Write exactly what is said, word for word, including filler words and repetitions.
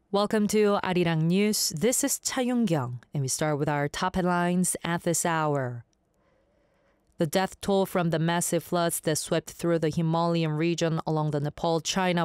Welcome to Arirang News. This is Cha Yoon-kyung, and we start with our top headlines at this hour. The death toll from the massive floods that swept through the Himalayan region along the Nepal-China